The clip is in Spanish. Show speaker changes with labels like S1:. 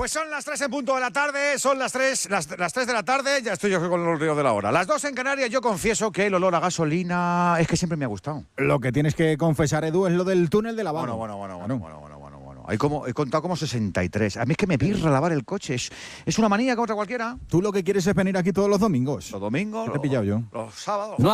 S1: Pues son las 3 en punto de la tarde, son las 3 de la tarde, ya estoy yo con el río de la hora. Las 2 en Canarias, yo confieso que el olor a gasolina es que siempre me ha gustado.
S2: Lo que tienes que confesar, Edu, es lo del túnel de lavado.
S1: Bueno. He contado como 63. A mí es que me pirra lavar el coche. Es una manía contra cualquiera.
S2: Tú lo que quieres es venir aquí todos los domingos.
S1: Los domingos,
S2: ¿Qué te he pillado yo?
S1: los sábados.